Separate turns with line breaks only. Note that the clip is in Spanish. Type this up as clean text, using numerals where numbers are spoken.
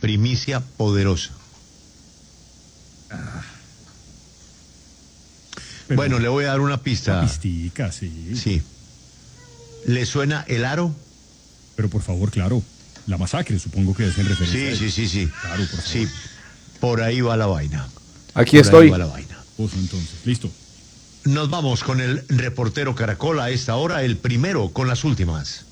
primicia poderosa. Bueno, le voy a dar una pista.
Una pistica, sí.
Sí. ¿Le suena el aro?
Pero por favor, claro, la masacre, supongo que es en referencia a
Sí,
ello.
sí, sí, sí.
Claro, por favor.
Sí, por ahí va la vaina.
Aquí
Por
estoy.
ahí va la vaina.
Oso, entonces, listo.
Nos vamos con el reportero Caracol a esta hora, el primero con las últimas.